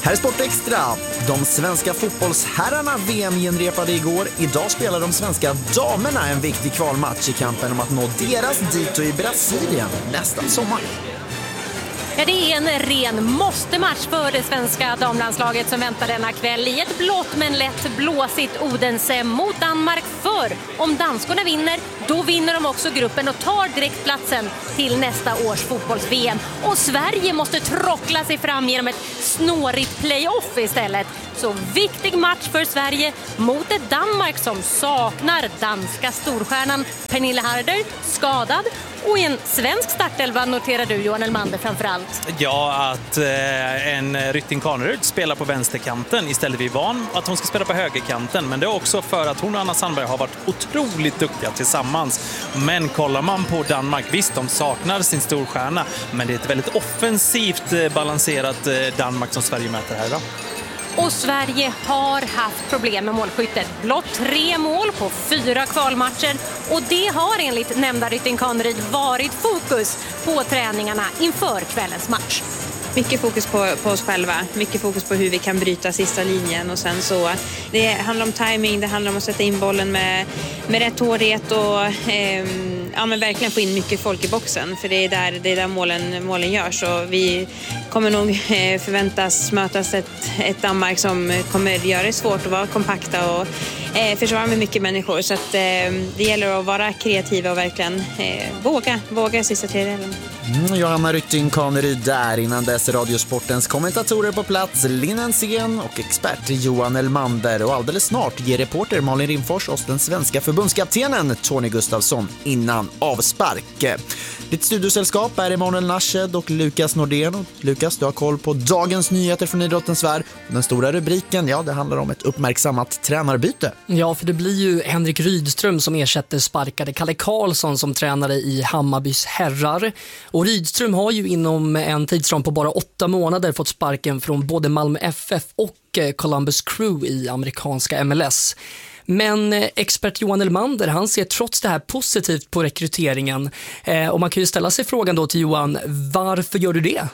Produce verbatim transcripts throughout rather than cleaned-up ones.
Här är Sport Extra. De svenska fotbollsherrarna V M-genrepade igår. Idag spelar de svenska damerna en viktig kvalmatch i kampen om att nå deras dito i Brasilien nästa sommar. Ja, det är en ren måste-match för det svenska damlandslaget som väntar denna kväll i ett blått men lätt blåsigt Odense mot Danmark. För om danskorna vinner, då vinner de också gruppen och tar direktplatsen till nästa års fotbolls-V M. Och Sverige måste trockla sig fram genom ett snårigt playoff istället. Så viktig match för Sverige mot ett Danmark som saknar danska storstjärnan Pernille Harder, skadad. Och i en svensk startelva noterar du, Johan Elmander, framförallt. Ja, att eh, en Rytting Kaneryd spelar på vänsterkanten istället för van att hon ska spela på högerkanten. Men det är också för att hon och Anna Sandberg har varit otroligt duktiga tillsammans. Men kollar man på Danmark, visst, de saknar sin storstjärna. Men det är ett väldigt offensivt eh, balanserat eh, Danmark som Sverige möter här idag. Och Sverige har haft problem med målskyttet. Blott tre mål på fyra kvalmatcher. Och det har enligt nämnda Rytting Kaneryd varit fokus på träningarna inför kvällens match. Mycket fokus på, på oss själva, mycket fokus på hur vi kan bryta sista linjen och sen så det handlar om timing, det handlar om att sätta in bollen med, med rätt hårdhet och eh, ja, men verkligen få in mycket folk i boxen, för det är där, det är där målen, målen görs. Och vi kommer nog eh, förväntas mötas ett, ett Danmark som kommer göra det svårt att vara kompakta och eh, försvara med mycket människor, så att, eh, det gäller att vara kreativa och verkligen eh, våga, våga sista tredjedelen. Mm, Johanna Rytting Kaneryd där. Innan dess Radiosportens kommentatorer på plats, Linn Ensén och expert Johan Elmander. Och alldeles snart ger reporter Malin Rimfors oss den svenska förbundskaptenen Tony Gustafsson innan avspark. Ditt studiosällskap är Emanuel Nasched och Lukas Nordén. Och Lukas, du har koll på dagens nyheter från idrottens värld. Den stora rubriken, ja, det handlar om ett uppmärksammat tränarbyte. Ja, för det blir ju Henrik Rydström som ersätter sparkade Kalle Karlsson som tränare i Hammarbys herrar. Och Rydström har ju inom en tidsram på bara åtta månader fått sparken från både Malmö F F och Columbus Crew i amerikanska M L S. Men expert Johan Elmander, han ser trots det här positivt på rekryteringen. Eh, och man kan ju ställa sig frågan då till Johan, varför gör du det?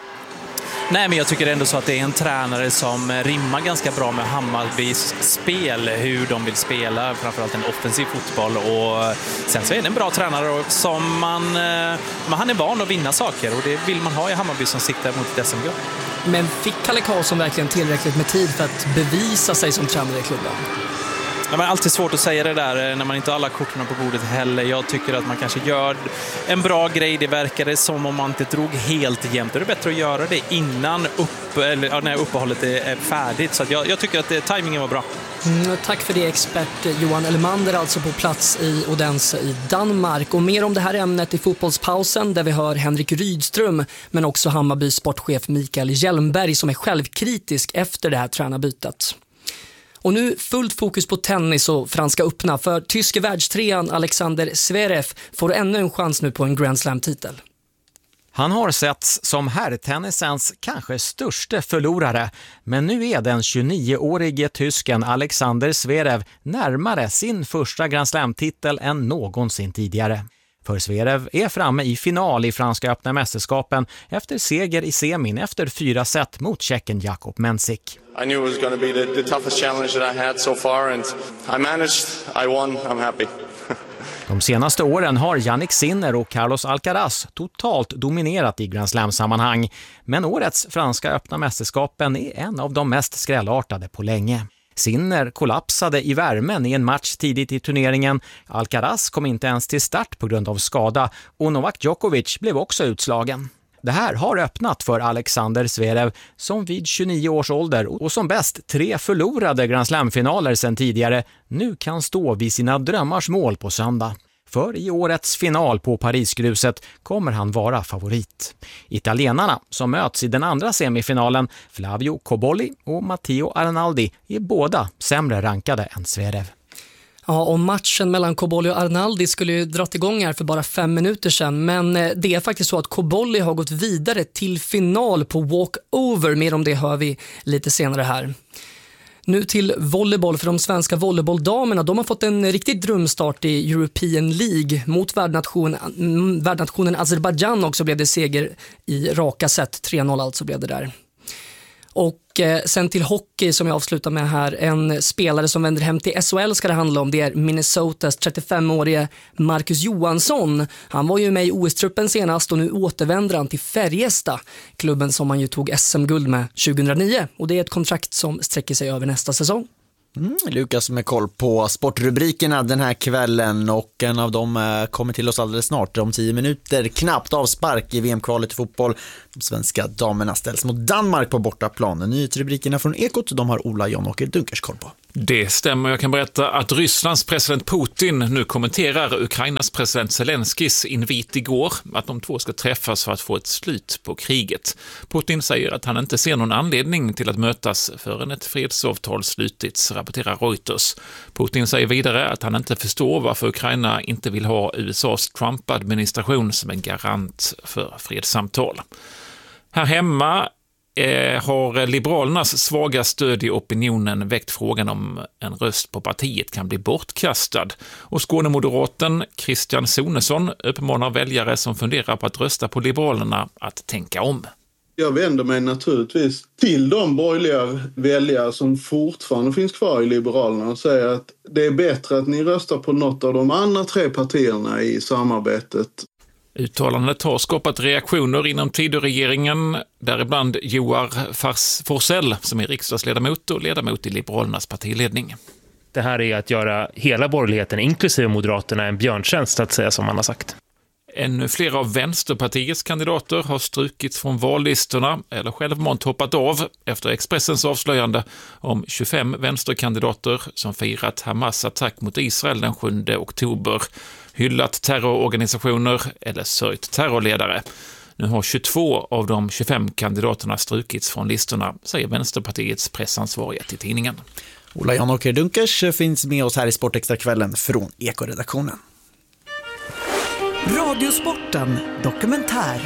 Nej, men jag tycker ändå så att det är en tränare som rimmar ganska bra med Hammarbys spel, hur de vill spela, framförallt en offensiv fotboll. Och sen så är det en bra tränare som man, man han är van att vinna saker, och det vill man ha i Hammarby som siktar mot ett S M-guld. Men fick Kalle Karlsson verkligen tillräckligt med tid för att bevisa sig som tränare i klubben? Ja, men alltid svårt att säga det där när man inte har alla korten på bordet heller. Jag tycker att man kanske gör en bra grej. Det verkade som om man inte drog helt jämnt. Det är bättre att göra det innan upp, eller, ja, när uppehållet är färdigt. Så att jag, jag tycker att det, tajmingen var bra. Mm, tack för det, expert Johan Elmander, alltså på plats i Odense i Danmark. Och mer om det här ämnet i fotbollspausen, där vi hör Henrik Rydström men också Hammarbys sportchef Mikael Hjelmberg som är självkritisk efter det här tränarbytet. Och nu fullt fokus på tennis och franska öppna, för tyske världstrean Alexander Zverev får ännu en chans nu på en Grand Slam-titel. Han har setts som herrtennisens kanske största förlorare, men nu är den tjugonioårige tysken Alexander Zverev närmare sin första Grand Slam-titel än någonsin tidigare. För Zverev är framme i final i franska öppna mästerskapen efter seger i semin efter fyra set mot tjecken Jakob Mensik. I knew it was going to be the, the toughest challenge that I had so far, and I managed, I won, I'm happy. De senaste åren har Jannik Sinner och Carlos Alcaraz totalt dominerat i Grand Slam-sammanhang, men årets franska öppna mästerskapen är en av de mest skrällartade på länge. Sinner kollapsade i värmen i en match tidigt i turneringen. Alcaraz kom inte ens till start på grund av skada, och Novak Djokovic blev också utslagen. Det här har öppnat för Alexander Zverev som vid tjugonio års ålder och som bäst tre förlorade Grand Slam-finaler sedan tidigare nu kan stå vid sina drömmars mål på söndag. För i årets final på Parisgruset kommer han vara favorit. Italienarna som möts i den andra semifinalen, Flavio Cobolli och Matteo Arnaldi, är båda sämre rankade än Zverev. Ja, och matchen mellan Cobolli och Arnaldi skulle ju dra igång här för bara fem minuter sedan. Men det är faktiskt så att Cobolli har gått vidare till final på walkover. Mer om det hör vi lite senare här. Nu till volleyboll, för de svenska volleybolldamerna. De har fått en riktig drömstart i European League mot värdnationen, värdnationen Azerbaijan. Också blev det seger i raka set. tre noll alltså blev det där. Och eh, sen till hockey som jag avslutar med här. En spelare som vänder hem till S H L ska det handla om. Det är Minnesotas trettiofemårige Marcus Johansson. Han var ju med i O S-truppen senast och nu återvänder han till Färjestad. Klubben som han ju tog S M-guld med tjugohundranio. Och det är ett kontrakt som sträcker sig över nästa säsong. Mm, Lukas med koll på sportrubrikerna den här kvällen, och en av dem eh, kommer till oss alldeles snart om tio minuter. Knappt avspark i V M-kvalet i fotboll. De svenska damerna ställs mot Danmark på bortaplan. Nyhetsrubrikerna från Ekot, de har Ola Jan-Åker Dunkers koll på. Det stämmer. Jag kan berätta att Rysslands president Putin nu kommenterar Ukrainas president Zelenskis invit igår att de två ska träffas för att få ett slut på kriget. Putin säger att han inte ser någon anledning till att mötas förrän ett fredsavtal slutits, rapporterar Reuters. Putin säger vidare att han inte förstår varför Ukraina inte vill ha U S A:s Trump-administration som en garant för fredssamtal. Här hemma Eh, har Liberalernas svaga stöd i opinionen väckt frågan om en röst på partiet kan bli bortkastad. Och Skånemoderaten Christian Sonesson uppmanar väljare som funderar på att rösta på Liberalerna att tänka om. Jag vänder mig naturligtvis till de borgerliga väljare som fortfarande finns kvar i Liberalerna och säger att det är bättre att ni röstar på något av de andra tre partierna i samarbetet. Uttalandet har skapat reaktioner inom Tidöregeringen, däribland Joar Forsell som är riksdagsledamot och ledamot i Liberalernas partiledning. Det här är att göra hela borgerligheten, inklusive Moderaterna, en björntjänst att säga, som man har sagt. Ännu flera av Vänsterpartiets kandidater har strukits från vallistorna eller självmant hoppat av efter Expressens avslöjande om tjugofem vänsterkandidater som firat Hamas attack mot Israel den sjunde oktober, hyllat terrororganisationer eller sörjt terrorledare. Nu har tjugotvå av de tjugofem kandidaterna strukits från listorna, säger Vänsterpartiets pressansvariga till tidningen. Ola Jan-Åker Dunkers finns med oss här i Sportextrakvällen från Eko-redaktionen. Radiosporten dokumentär.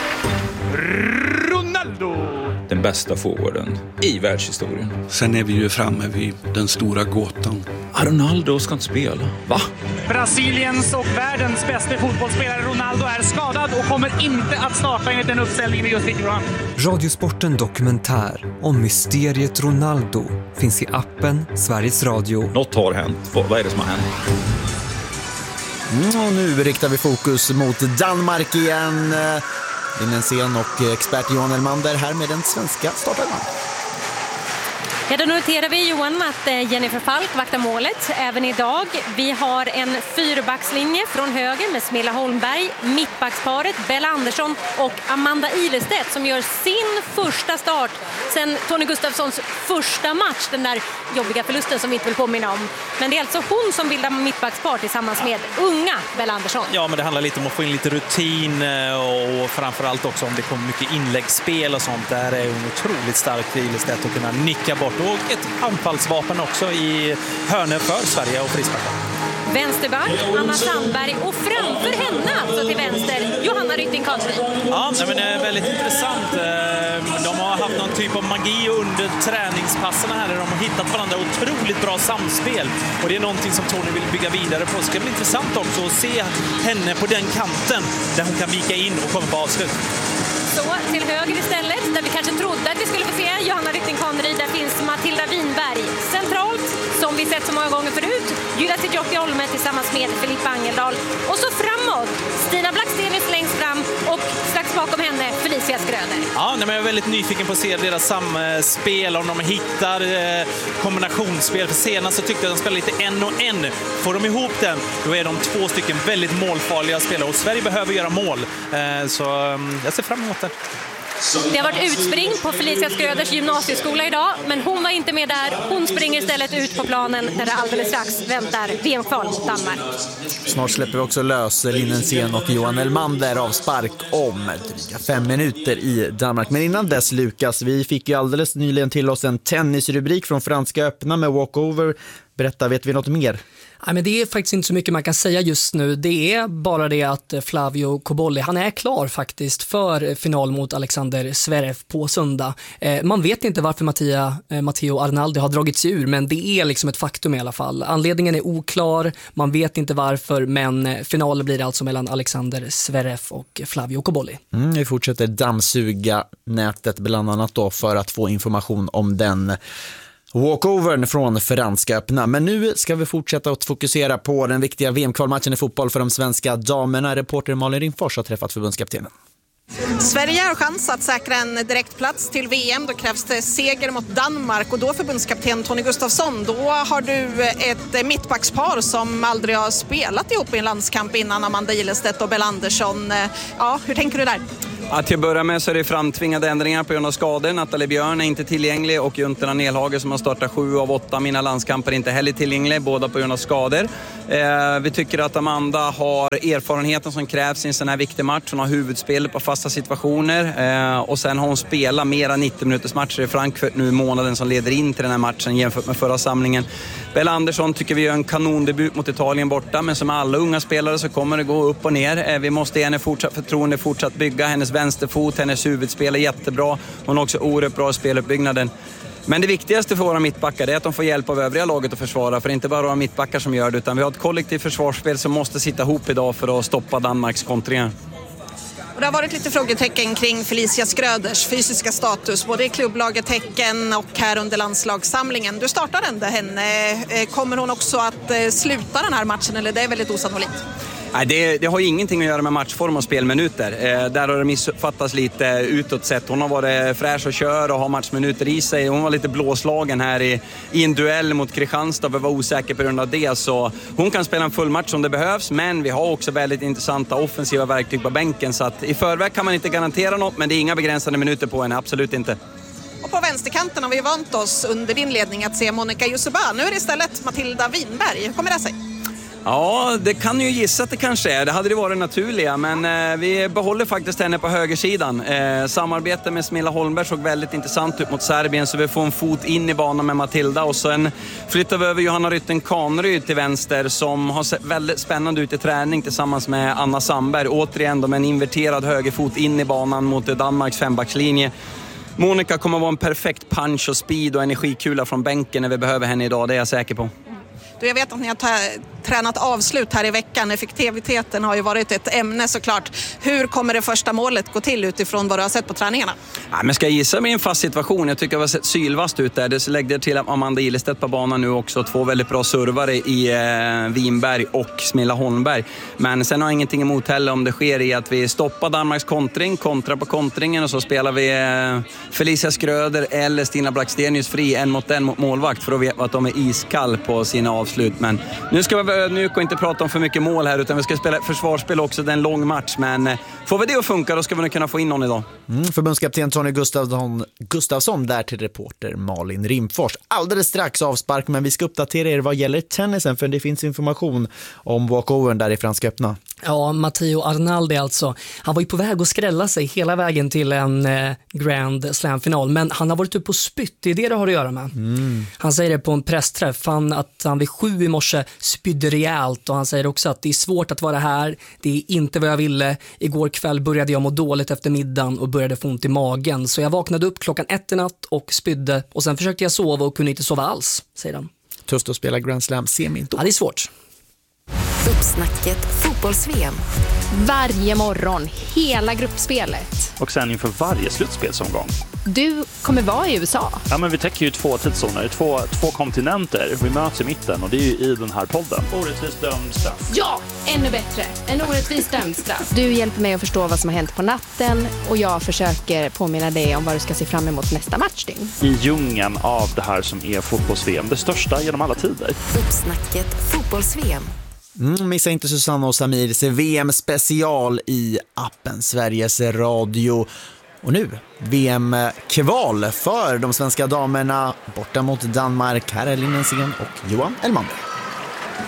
Ronaldo! Den bästa forwarden i världshistorien. Sen är vi ju framme vid den stora gåtan. Ah, Ronaldo ska inte spela. Va? Brasiliens och världens bästa fotbollsspelare Ronaldo är skadad och kommer inte att starta enligt den uppställningen vi just fick fram. Radiosporten dokumentär om mysteriet Ronaldo finns i appen Sveriges Radio. Något har hänt. Vad är det som har hänt? Mm, och nu riktar vi fokus mot Danmark igen. Linensén och expert Johan Elmander här med den svenska startelvan. Ja, då noterar vi, Johan, att Jennifer Falk vaktar målet även idag. Vi har en fyrbackslinje från höger med Smilla Holmberg, mittbacksparet Bella Andersson och Amanda Ilestedt som gör sin första start sen Tony Gustafssons första match, den där jobbiga förlusten som vi inte vill påminna om. Men det är alltså hon som bildar mittbackspar tillsammans med unga Bella Andersson. Ja, men det handlar lite om att få in lite rutin och framförallt också om det kommer mycket inläggsspel och sånt. Där är hon otroligt stark i Ilestedt att kunna nicka bort. Och ett anfallsvapen också i hörnor för Sverige och frisparkar. Vänsterback, Anna Sandberg och framför henne alltså till vänster, Johanna Rytting-Kansryd. Ja, men det är väldigt intressant. De har haft någon typ av magi under träningspasserna här där de har hittat varandra, otroligt bra samspel. Och det är någonting som Tony vill bygga vidare på. Det ska bli intressant också att se henne på den kanten där hon kan vika in och komma på avslut. Så till höger istället, där vi kanske trodde att vi skulle få se Johanna Rytting-Kansryd, där finns Matilda Winberg. Centralt, som vi sett så många gånger förut, Julia Tidjokki Olme tillsammans med Filippa Angeldal. Och så framåt, Stina Blackstenius längst fram och strax bakom henne Felicia Skröder. Ja, nej, men jag är väldigt nyfiken på att se deras samspel, om de hittar eh, kombinationsspel. För senast så tyckte jag att de spelade lite en och en. Får de ihop den, då är de två stycken väldigt målfarliga spelare och Sverige behöver göra mål. Eh, så eh, jag ser fram emot det. Det har varit utspring på Felicia Skröders gymnasieskola idag, men hon var inte med där. Hon springer istället ut på planen där det alldeles strax väntar V M-kval mot Danmark. Snart släpper vi också lös Linensén och Johan Elmander av spark om dryga fem minuter i Danmark. Men innan dess, Lukas, vi fick ju alldeles nyligen till oss en tennisrubrik från Franska öppna med walkover Berätta, vet vi något mer? Nej, men det är faktiskt inte så mycket man kan säga just nu. Det är bara det att Flavio Cobolli, han är klar faktiskt för final mot Alexander Zverev på söndag. Eh, man vet inte varför Mattia, eh, Matteo Arnaldi har dragit sig ur, men det är liksom ett faktum i alla fall. Anledningen är oklar, man vet inte varför, men finalen blir alltså mellan Alexander Zverev och Flavio Cobolli. Mm, vi fortsätter dammsuga nätet bland annat då för att få information om den walkovern från Franska öppna. Men nu ska vi fortsätta att fokusera på den viktiga V M-kvalmatchen i fotboll för de svenska damerna. Reporter Malin Rimfors har träffat förbundskaptenen. Sverige har chans att säkra en direktplats till V M. Då krävs det seger mot Danmark och då förbundskapten Tony Gustafsson. Då har du ett mittbackspar som aldrig har spelat ihop i en landskamp innan, Amanda Ilestedt och Bell Andersson. Ja, hur tänker du där? Ja, till att börja med så är det framtvingade ändringar på grund av skador. Nathalie Björn är inte tillgänglig och Junterna Nelhage som har startat sju av åtta mina landskamper är inte heller tillgänglig, båda på grund av skador. Eh, vi tycker att Amanda har erfarenheten som krävs i en sån här viktig match. Hon har huvudspelet på fasta situationer eh, och sen har hon spelat mera nittio minuters matcher i Frankfurt nu i månaden som leder in till den här matchen jämfört med förra samlingen. Bell Andersson tycker vi gör en kanondebut mot Italien borta, men som alla unga spelare så kommer det gå upp och ner. Eh, vi måste ge henne fortsatt förtroende, fortsatt bygga hennes vänsterfot, hennes huvudspel är jättebra. Hon har också oerhört bra speluppbyggnaden. Men det viktigaste för våra mittbackar är att de får hjälp av övriga laget att försvara. För det är inte bara våra mittbackar som gör det, utan vi har ett kollektivt försvarsspel som måste sitta ihop idag för att stoppa Danmarks kontringar. Och det har varit lite frågetecken kring Felicia Skröders fysiska status, både i klubblaget Häcken och här under landslagssamlingen. Du startar ändå henne. Kommer hon också att sluta den här matchen, eller det är väldigt osannolikt? Nej, det, det har ju ingenting att göra med matchform och spelminuter. Eh, där har det missuppfattats lite utåt sett. Hon har varit fräsch och kör och har matchminuter i sig. Hon var lite blåslagen här i, i en duell mot Kristianstad och var osäker på grund av det. Så hon kan spela en full match om det behövs, men vi har också väldigt intressanta offensiva verktyg på bänken. Så att i förväg kan man inte garantera något, men det är inga begränsade minuter på henne, absolut inte. Och på vänsterkanten har vi vant oss under din ledning att se Monica Jussuba. Nu är det istället Matilda Winberg. Hur kommer det sig? Ja, det kan ju gissa att det kanske är. Det hade det varit naturliga, men eh, vi behåller faktiskt henne på högersidan. Eh, samarbete med Smilla Holmberg såg väldigt intressant ut mot Serbien, så vi får en fot in i banan med Matilda. Och sen flyttar vi över Johanna Rytten Kaneryd till vänster som har sett väldigt spännande ut i träning tillsammans med Anna Sandberg. Återigen då med en inverterad högerfot in i banan mot Danmarks fembackslinje. Monica kommer att vara en perfekt punch och speed och energikula från bänken när vi behöver henne idag, det är jag säker på. Du, jag vet att ni har t- tränat avslut här i veckan. Effektiviteten har ju varit ett ämne såklart. Hur kommer det första målet gå till utifrån vad du har sett på träningarna? Ja, men ska jag gissa med en fast situation? Jag tycker att vi har sett sylvast ut där. Det lägger till Amanda Ilestedt på banan nu också. Två väldigt bra servare i eh, Winberg och Smilla Holmberg. Men sen har jag ingenting emot heller om det sker i att vi stoppar Danmarks kontring, kontra på kontringen och så spelar vi eh, Felicia Skröder eller Stina Blackstenius fri en mot en mot målvakt för att veta att de är iskall på sina avslut. Men nu ska vi vara ödmjuka och inte prata om för mycket mål här, utan vi ska spela försvarsspel också. Det är en lång match, men får vi det att funka då ska vi nog kunna få in någon idag. Mm, förbundskapten Tony Gustafsson, Gustafsson där till reporter Malin Rimfors. Alldeles strax avspark, men vi ska uppdatera er vad gäller tennisen, för det finns information om walkovern där i Franska öppna. Ja, Matteo Arnaldi alltså. Han var ju på väg att skrälla sig hela vägen till en eh, Grand Slam-final, men han har varit uppe på spytt, det är det det har att göra med. Mm. Han säger det på en pressträff, han, att han vid sju i morse spydde rejält, och han säger också att det är svårt att vara här, det är inte vad jag ville. Igår kväll började jag må dåligt efter middagen och började få ont i magen, så jag vaknade upp klockan ett i natt och spydde, och sen försökte jag sova och kunde inte sova alls, säger han. Tufft att spela Grand Slam semi då. Ja, det är svårt. Uppsnacket fotbolls-V M. Varje morgon, hela gruppspelet. Och sen inför varje slutspelsomgång. Du kommer vara i U S A. Ja, men vi täcker ju två tidszoner, två, två kontinenter. Vi möts i mitten och det är ju i den här podden. Orättvist dömd straff. Ja, ännu bättre. En orättvist dömd straff. Du hjälper mig att förstå vad som har hänt på natten och jag försöker påminna dig om vad du ska se fram emot nästa matchdygn. I djungeln av det här som är fotbolls-V M, det största genom alla tider. Uppsnacket fotbolls-V M. Mm, missa inte Susanne och Samirs V M-special i appen Sveriges Radio. Och nu V M-kval för de svenska damerna borta mot Danmark. Här är Linn Ensén och Johan Elmander.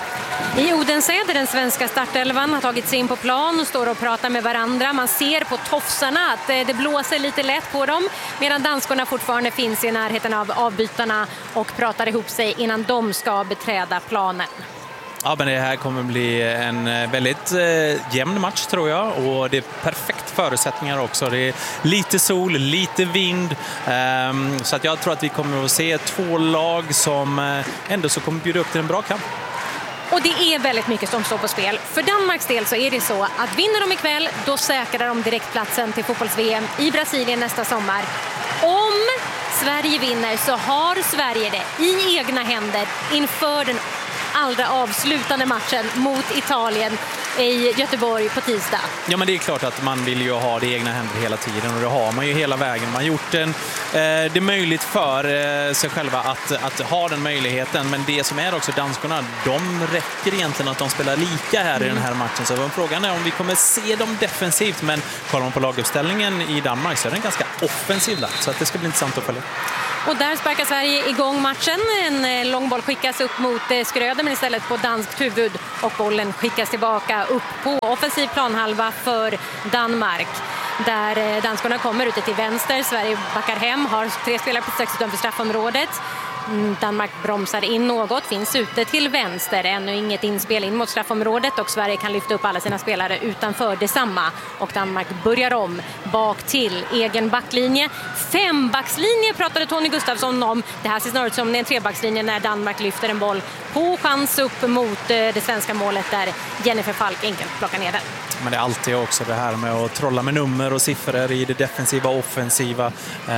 I Odense där den svenska startelvan har tagit sig in på plan och står och pratar med varandra. Man ser på tofsarna att det blåser lite lätt på dem medan danskorna fortfarande finns i närheten av avbytarna och pratar ihop sig innan de ska beträda planen. Ja, men det här kommer bli en väldigt eh, jämn match tror jag, och det är perfekt förutsättningar också. Det är lite sol, lite vind, eh, så att jag tror att vi kommer att se två lag som eh, ändå så kommer bjuda upp till en bra kamp. Och det är väldigt mycket som står på spel. För Danmarks del så är det så att vinner de ikväll, då säkrar de direktplatsen till fotbolls-V M i Brasilien nästa sommar. Om Sverige vinner så har Sverige det i egna händer inför den allra avslutande matchen mot Italien i Göteborg på tisdag. Ja, men det är klart att man vill ju ha det i egna händer hela tiden, och det har man ju hela vägen. Man har gjort en, eh, det är möjligt för eh, sig själva att, att ha den möjligheten, men det som är också danskorna, de räcker egentligen att de spelar lika här mm. i den här matchen. Så frågan är om vi kommer se dem defensivt, men kollar man på laguppställningen i Danmark så är den ganska offensiv där, så att det ska bli intressant att följa. Och där sparkar Sverige igång matchen. En lång boll skickas upp mot Skröder men istället på danskt huvud. Och bollen skickas tillbaka upp på offensiv planhalva för Danmark. Där danskarna kommer ute till vänster. Sverige backar hem, har tre spelare på strax utanför straffområdet. Danmark bromsar in något, finns ute till vänster. Ännu inget inspel in mot straffområdet och Sverige kan lyfta upp alla sina spelare utanför detsamma. Och Danmark börjar om bak till egen backlinje. Fembackslinje pratade Tony Gustafsson om. Det här ser snarare ut som en trebackslinje när Danmark lyfter en boll på chans upp mot det svenska målet där Jennifer Falk enkelt plockar ner den. Men det är alltid också det här med att trolla med nummer och siffror i det defensiva och offensiva.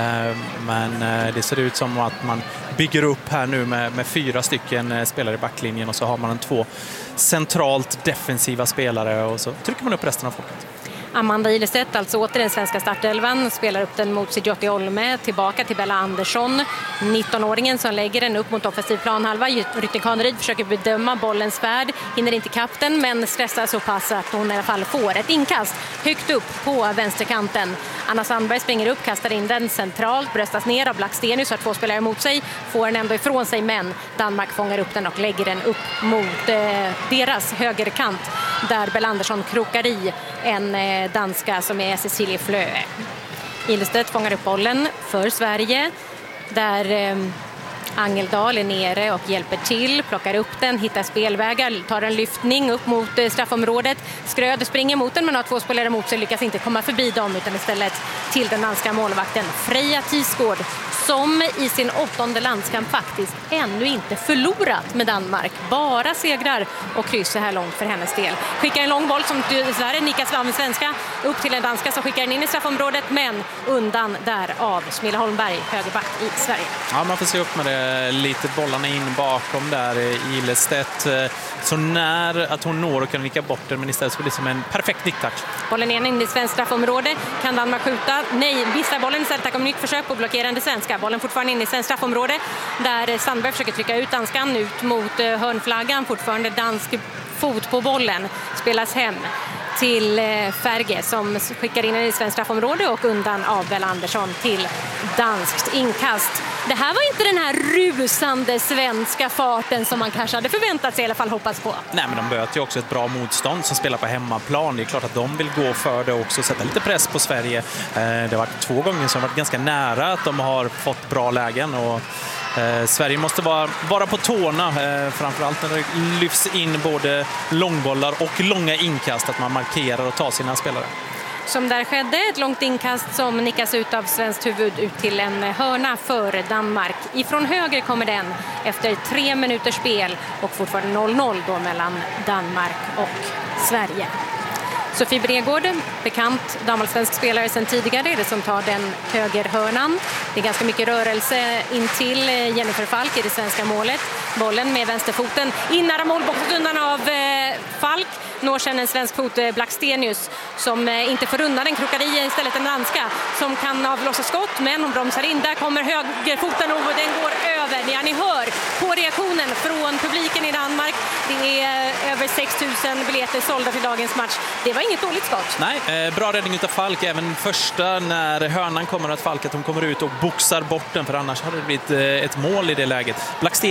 Men det ser ut som att man bygger upp här nu med, med fyra stycken spelare i backlinjen och så har man en två centralt defensiva spelare och så trycker man upp resten av folket. Amanda Ilestedt, alltså åter den svenska startelvan, spelar upp den mot Sidjotti Olme, tillbaka till Bella Andersson, nittonåringen som lägger den upp mot offensiv planhalva. Rytting Kaneryd försöker bedöma bollens färd, hinner inte kapten men stressar så pass att hon i alla fall får ett inkast högt upp på vänsterkanten. Anna Sandberg springer upp, kastar in den centralt, bröstas ner av Blackstenius, har två spelare emot sig, får den ändå ifrån sig men Danmark fångar upp den och lägger den upp mot eh, deras högerkant där Bella Andersson krokar i en eh, danska som är Cecilie Flöe. Ilestedt fångar upp bollen för Sverige där eh, Angeldal är nere och hjälper till, plockar upp den, hittar spelvägar, tar en lyftning upp mot eh, straffområdet. Skröder springer mot den men har två spelare emot sig, lyckas inte komma förbi dem utan istället till den danska målvakten Freja Tisgård som i sin åttonde landskamp faktiskt ännu inte förlorat med Danmark. Bara segrar och kryss så här långt för hennes del. Skickar en lång boll som dessvärre nickas av med svenska upp till en danska som skickar den in i straffområdet men undan där av Smilla Holmberg, högerback i Sverige. Ja, man får se upp med det. Lite bollarna in bakom där i Ilestedt. Så när att hon når och kan nicka bort den men istället så blir det som en perfekt nicktouch. Bollen är in i svensk straffområde. Kan Danmark skjuta? Nej, missar bollen istället. Tack om nytt försök på blockerande svenska. Bollen fortfarande in i svensk straffområde där Sandberg försöker trycka ut danskan ut mot hörnflaggan. Fortfarande dansk fot på bollen. Spelas hem till Färge som skickar in i svensk straffområde och undan av Bella Andersson till danskt inkast. Det här var inte den här rusande svenska farten som man kanske hade förväntat sig i alla fall hoppas på. Nej, men de möter ju också ett bra motstånd som spelar på hemmaplan. Det är klart att de vill gå för det också, sätta lite press på Sverige. Det har varit två gånger som har varit ganska nära att de har fått bra lägen och Eh, Sverige måste vara, vara på tårna, eh, framförallt när det lyfts in både långbollar och långa inkast, att man markerar och tar sina spelare. Som där skedde, ett långt inkast som nickas ut av svenskt huvud ut till en hörna för Danmark. Ifrån höger kommer den efter tre minuters spel och fortfarande noll noll då mellan Danmark och Sverige. Sofie Bregård, bekant damallsvensk spelare sedan tidigare, är det som tar den högerhörnan. Det är ganska mycket rörelse in till Jennifer Falk i det svenska målet. Bollen med vänsterfoten in nära målboxet undan av eh, Falk. Når sedan en svensk fot, Blackstenius, som eh, inte får undan den, krokar i istället en danska som kan avlossa skott, men hon bromsar in. Där kommer högerfoten och den går över. Ja, ni hör på reaktionen från publiken i Danmark. Det är över sex tusen biljetter sålda till dagens match. Det var inget dåligt skott. Nej, eh, bra räddning utav Falk. Även första när hörnan kommer att Falk att hon kommer ut och boxar bort den, för annars hade det blivit eh, ett mål i det läget. Blackstenius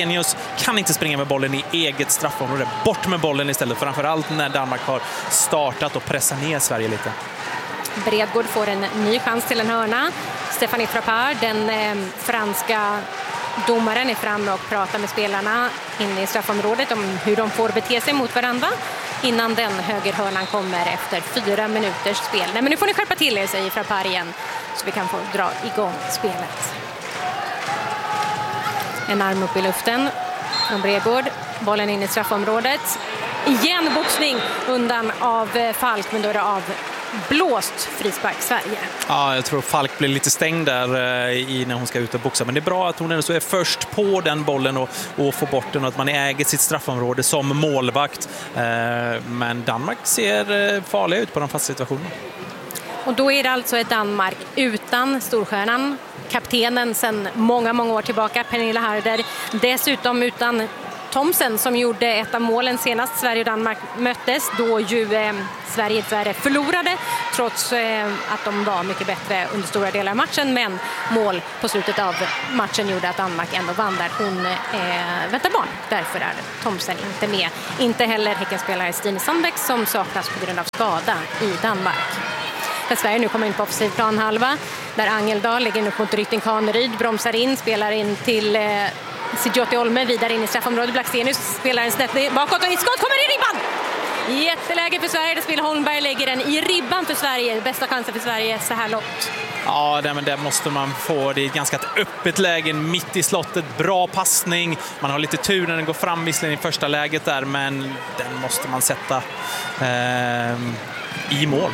kan inte springa med bollen i eget straffområde. Bort med bollen istället, framförallt när Danmark har startat och pressat ner Sverige lite. Bredgård får en ny chans till en hörna. Stéphanie Frappart, den eh, franska domaren, är framme och pratar med spelarna inne i straffområdet om hur de får bete sig mot varandra innan den högerhörnan kommer efter fyra minuters spel. Nej, men nu får ni skärpa till er, säger Frappart igen, så vi kan få dra igång spelet. En arm upp i luften från Bredgård. Bollen in i straffområdet. Igen boxning undan av Falk, men då är det av blåst frispark Sverige. Ja, jag tror Falk blir lite stängd där i när hon ska ut och boxa. Men det är bra att hon ändå så är först på den bollen och, och får bort den och att man äger sitt straffområde som målvakt. Men Danmark ser farliga ut på de fasta situationerna. Och då är det alltså ett Danmark utan storstjärnan, kaptenen sedan många, många år tillbaka, Pernilla Harder. Dessutom utan Thomsen som gjorde ett av målen senast Sverige och Danmark möttes, då ju eh, Sverige tyvärr förlorade trots eh, att de var mycket bättre under stora delar av matchen, men mål på slutet av matchen gjorde att Danmark ändå vann där. Hon eh, väntar barn, därför är Thomsen inte med. Inte heller Häckenspelare Stine Sandbäck som saknas på grund av skada i Danmark. Där Sverige nu kommer in på offensiv planhalva, där Angeldal lägger upp mot Rytting Kaneryd, bromsar in, spelar in till eh, Sigiotti Olme, vidare in i straffområdet. Blackstenius spelar en snett bakåt och ett skott kommer i ribban! Jätteläge för Sverige, där Smilla Holmberg lägger den i ribban för Sverige. Bästa chansen för Sverige så här långt. Ja, det, men det måste man få. Det är ett ganska öppet läge mitt i slottet. Bra passning. Man har lite tur när den går fram visserligen i första läget där, men den måste man sätta eh, i mål.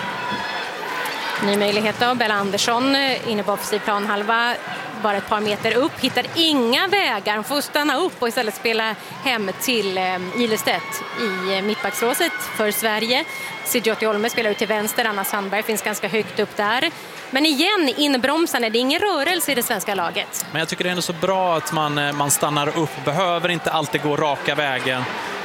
Ny möjlighet av Bella Andersson inne på offensiv planhalva. Bara ett par meter upp, hittar inga vägar. Hon får stanna upp och istället spela hem till eh, Ilestedt i mittbacksråset för Sverige. Sigiotti Olme spelar ut till vänster, Anna Sandberg finns ganska högt upp där. Men igen, inbromsan är det ingen rörelse i det svenska laget. Men jag tycker det är ändå så bra att man, man stannar upp, behöver inte alltid gå raka vägen.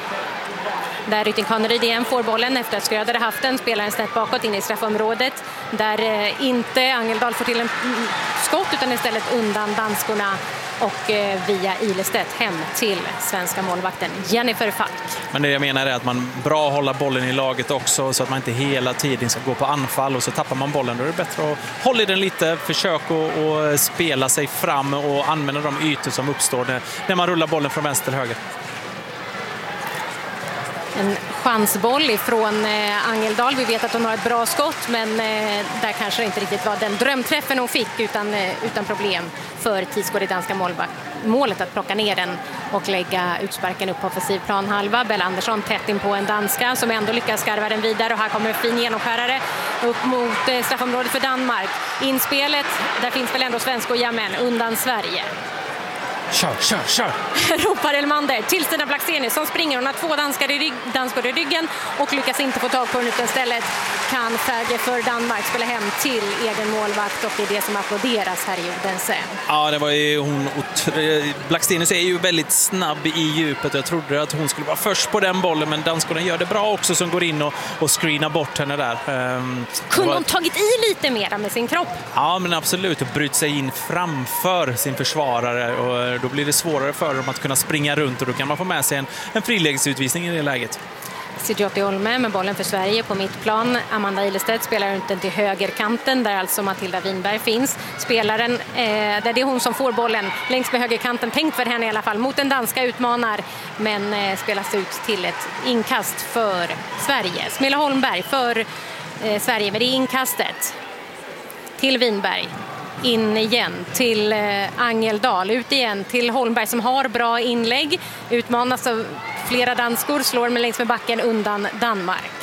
Där Rytting Kaneryd igen får bollen efter att Skröder haft den, spelar en snett bakåt in i straffområdet. Där eh, inte Angeldal får till en skott utan istället undan danskorna och eh, via Ilestedt hem till svenska målvakten Jennifer Falk. Men det jag menar är att man bra hålla bollen i laget också så att man inte hela tiden ska gå på anfall och så tappar man bollen. Då är det bättre att hålla i den lite, försök att spela sig fram och använda de ytor som uppstår när, när man rullar bollen från vänster till höger. En chansboll ifrån eh, Angeldal. Vi vet att hon har ett bra skott, men eh, där kanske inte riktigt var den drömträffen hon fick utan, eh, utan problem för Tisgård i danska målback. Målet att plocka ner den och lägga utsparken upp på offensiv planhalva. Bella Andersson tätt in på en danska som ändå lyckas skarva den vidare och här kommer en fin genomskärare upp mot eh, straffområdet för Danmark. Inspelet, där finns väl ändå svensk och jamen undan Sverige. Kör, kör, kör! Ropar Elmander till Stina Blackstenius som springer. Hon har två danskar i, rygg, danskar i ryggen och lyckas inte få tag på den utan istället kan Färge för Danmark spela hem till egen målvakt och det är det som applåderas här i Odense. Ja, det var ju hon. Blackstenius är ju väldigt snabb i djupet. Jag trodde att hon skulle vara först på den bollen, men danskarna gör det bra också som går in och, och screenar bort henne där. Um, Kunde var... hon tagit i lite mer med sin kropp? Ja, men absolut. Och bryt sig in framför sin försvarare och då blir det svårare för dem att kunna springa runt och då kan man få med sig en, en frilägesutvisning i det läget. Sigiotti Olme med bollen för Sverige på mittplan. Amanda Ilestedt spelar runt den till högerkanten där alltså Matilda Winberg finns. Spelaren, eh, där det är hon som får bollen längs med högerkanten, tänkt för henne i alla fall, mot den danska utmanar men eh, spelas ut till ett inkast för Sverige. Smilla Holmberg för eh, Sverige med det inkastet till Winberg. In igen till eh, Angeldal, ut igen till Holmberg som har bra inlägg, utmanas av flera danskor, slår med längs med backen undan Danmark.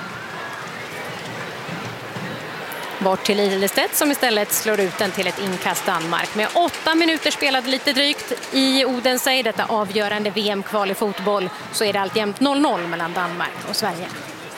Bort till Ilestedt som istället slår ut den till ett inkast Danmark. Med åtta minuter spelade lite drygt i Odense i detta avgörande V M-kval i fotboll så är det alltjämt noll noll mellan Danmark och Sverige.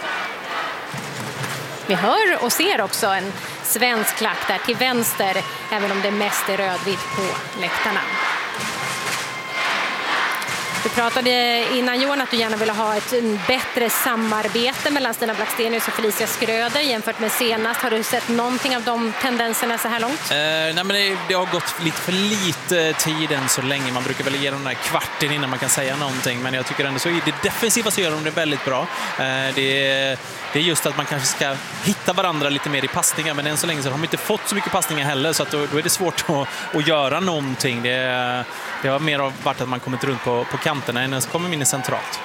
Vi hör och ser också en svensk klack där till vänster, även om det mest är rödvitt på läktarna. Du pratade innan, Johan, att du gärna ville ha ett bättre samarbete mellan Stina Blackstenius och Felicia Skröder jämfört med senast. Har du sett någonting av de tendenserna så här långt? Eh, nej, men det, det har gått lite för lite tid än så länge. Man brukar väl ge dem den här kvarten innan man kan säga någonting. Men jag tycker ändå så i det defensiva så gör de det väldigt bra. Eh, det, är, det är just att man kanske ska hitta varandra lite mer i passningar. Men än så länge så har de inte fått så mycket passningar heller. Så att då, då är det svårt att, att göra någonting. Det, det har mer varit att man kommit runt på, på kanterna än så kommer man in centralt.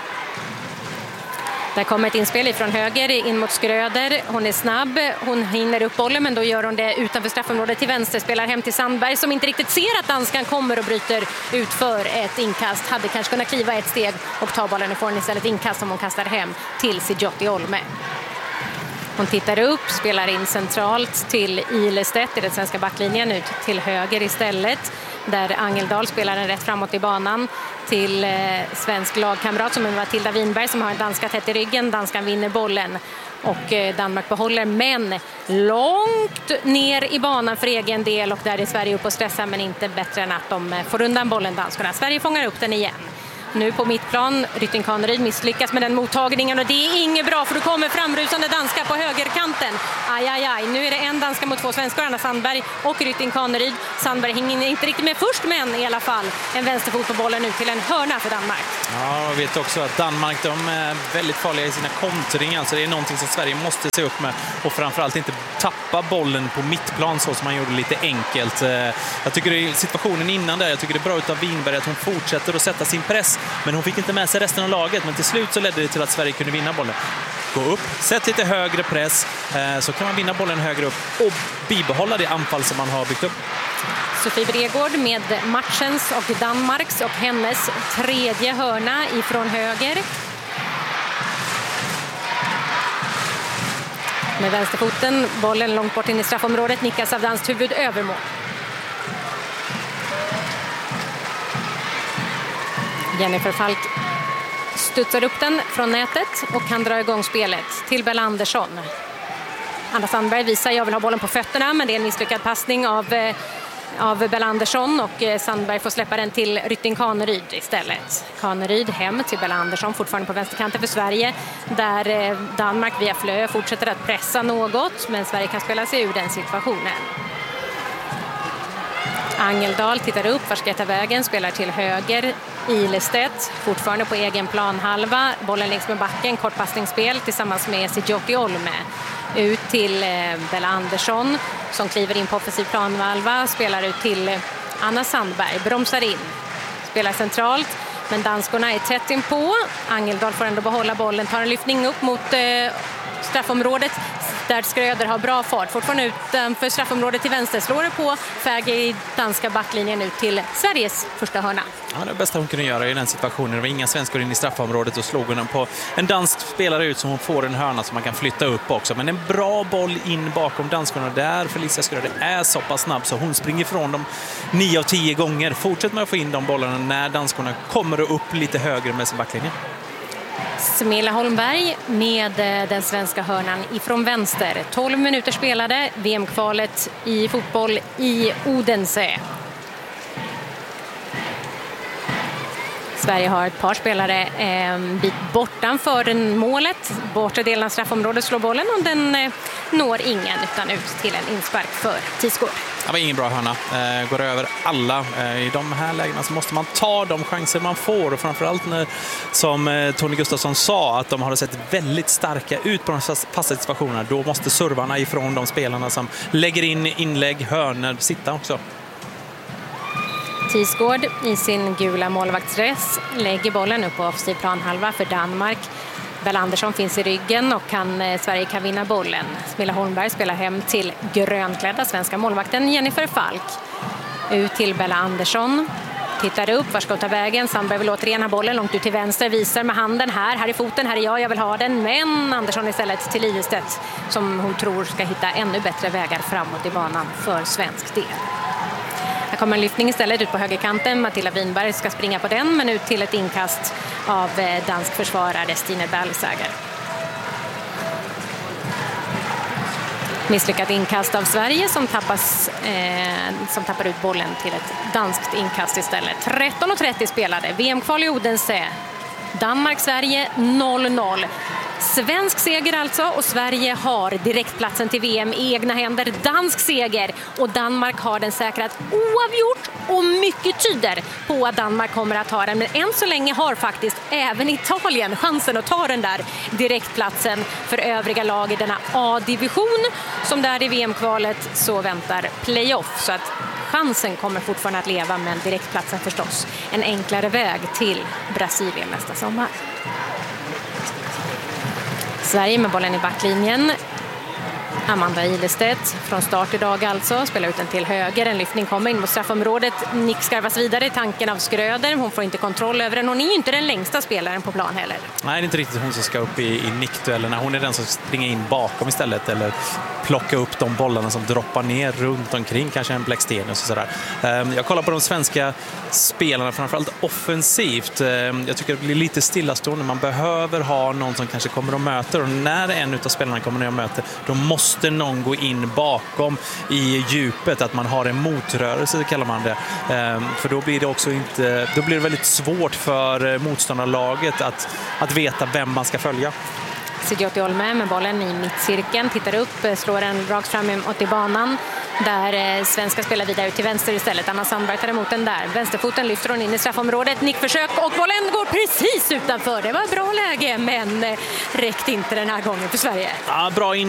Där kommer ett inspel ifrån höger in mot Skröder. Hon är snabb, hon hinner upp bollen, men då gör hon det utanför straffområdet till vänster. Spelar hem till Sandberg som inte riktigt ser att danskan kommer och bryter ut för ett inkast. Hade kanske kunnat kliva ett steg och ta bollen ifrån istället inkast som hon kastar hem till Sijotti Olme. Hon tittar upp, spelar in centralt till Ilestedt i den svenska backlinjen, ut till höger istället. Där Angeldal spelar den rätt framåt i banan till eh, svensk lagkamrat som är Matilda Winberg som har en danska tätt i ryggen. Danskan vinner bollen och eh, Danmark behåller, men långt ner i banan för egen del, och där är Sverige upp och stressar, men inte bättre än att de eh, får undan bollen, danskarna. Sverige fångar upp den igen. Nu på mittplan, Rytting Kaneryd misslyckas med den mottagningen och det är inget bra, för du kommer framrusande danska på högerkanten. Aj, aj, aj. Nu är det en danska mot två svenskar, Anna Sandberg och Rytting Kaneryd. Sandberg hänger inte riktigt med först, men i alla fall en vänsterfot på bollen nu till en hörna för Danmark. Ja, jag vet också att Danmark, de är väldigt farliga i sina kontringar, så det är någonting som Sverige måste se upp med, och framförallt inte tappa bollen på mittplan så som man gjorde lite enkelt. Jag tycker det är situationen innan där, jag tycker det är bra utav Winberg att hon fortsätter att sätta sin press. Men hon fick inte med sig resten av laget, men till slut så ledde det till att Sverige kunde vinna bollen. Gå upp, sätt lite högre press, så kan man vinna bollen högre upp och bibehålla det anfall som man har byggt upp. Sofie Bregård med matchens och Danmarks och hennes tredje hörna ifrån höger. Med vänsterfoten, bollen långt bort in i straffområdet, nickas av danskt huvud över mål. Jennifer Falk studsar upp den från nätet och kan dra igång spelet till Bella Andersson. Anna Sandberg visar jag vill ha bollen på fötterna, men det är en misslyckad passning av, av Bella Andersson, och Sandberg får släppa den till Rytting Kaneryd istället. Kaneryd hem till Bella Andersson, fortfarande på vänsterkanten för Sverige, där Danmark via Flö fortsätter att pressa något, men Sverige kan spela sig ur den situationen. Angeldal tittar upp, var ska jag ta vägen, spelar till höger. Ilestedt fortfarande på egen planhalva, bollen längs med backen, kort passningsspel tillsammans med Sijotti Olme. Ut till Bella Andersson som kliver in på offensiv planhalva, spelar ut till Anna Sandberg, bromsar in, spelar centralt, men danskorna är tätt in på. Angeldal får ändå behålla bollen, tar en lyftning upp mot eh, straffområdet där Skröder har bra fart. Fortfarande utanför straffområdet till vänster, slår det på Färge i danska backlinjen ut till Sveriges första hörna. Ja, det bästa hon kunde göra i den situationen. Det var inga svenskar in i straffområdet och slog hon på en dansk spelare ut som hon får en hörna som man kan flytta upp också. Men en bra boll in bakom danskarna där. Felicia Skröder är så pass snabb så hon springer ifrån dem nio av tio gånger. Fortsätt med att få in de bollarna när danskarna kommer upp lite högre med sin backlinje. Smilla Holmberg med den svenska hörnan ifrån vänster. tolv minuter spelade, V M-kvalet i fotboll i Odense. Sverige har ett par spelare en bit bortanför målet. Bortre delen av straffområdet slår bollen och den eh, når ingen utan ut till en inspark för Tisgård. Det var ingen bra hörna. Eh, går över alla. Eh, I de här lägena så måste man ta de chanser man får. Och framförallt när, som eh, Tony Gustafsson sa, att de har sett väldigt starka ut på de fasta situationerna. Då måste servarna ifrån de spelarna som lägger in inlägg, hörnor, sitta också. Tisgård i sin gula målvaktsdress lägger bollen upp på offensiv planhalva för Danmark. Bella Andersson finns i ryggen och kan, Sverige kan vinna bollen. Smilla Holmberg spelar hem till grönklädda svenska målvakten Jennifer Falk. Ut till Bella Andersson. Tittar upp, var ska ta vägen? Sandberg vill återigen ha bollen långt ut till vänster. Visar med handen här, här i foten, här är jag, jag vill ha den. Men Andersson istället till Ilestedt som hon tror ska hitta ännu bättre vägar framåt i banan för svensk del. Här kommer en lyftning istället ut på högerkanten. Matilda Winberg ska springa på den, men ut till ett inkast av dansk försvarare Stine Balsager. Misslyckat inkast av Sverige som, tappas, eh, som tappar ut bollen till ett danskt inkast istället. tretton och trettio spelade. V M-kval i Odense. Danmark-Sverige noll noll. Svensk seger alltså, och Sverige har direktplatsen till V M i egna händer. Dansk seger, och Danmark har den säkrat oavgjort, och mycket tyder på att Danmark kommer att ha den. Men än så länge har faktiskt även Italien chansen att ta den där direktplatsen. För övriga lag i denna A-division som där i V M-kvalet så väntar playoff, så att chansen kommer fortfarande att leva, men direktplatsen förstås en enklare väg till Brasilien nästa sommar. Sverige med bollen i backlinjen. Amanda Ilestedt från start idag alltså. Spelar ut den till höger. En lyftning kommer in mot straffområdet. Nick skarvas vidare i tanken av Skröder. Hon får inte kontroll över den. Hon är ju inte den längsta spelaren på plan heller. Nej, det är inte riktigt hon som ska upp i, i nickduellerna. Hon är den som springer in bakom istället. Eller plocka upp de bollarna som droppar ner runt omkring. Kanske en Blackstenius och sådär. Jag kollar på de svenska spelarna, framförallt offensivt. Jag tycker det blir lite stillastående. Man behöver ha någon som kanske kommer och möter. Och när en av spelarna kommer ner och möter, då måste Måste någon gå in bakom i djupet, att man har en motrörelse kallar man det. För då blir det också inte, då blir det väldigt svårt för motståndarlaget att, att veta vem man ska följa. Sidiotti Olme med bollen i mittcirkeln, tittar upp, slår den rakt fram åt i banan. Där svenska spelar vidare ut till vänster istället. Anna Sandberg tar emot den där. Vänsterfoten lyfter hon in i straffområdet. Nickförsök och bollen går precis utanför. Det var ett bra läge, men räckte inte den här gången för Sverige. Ja, bra in.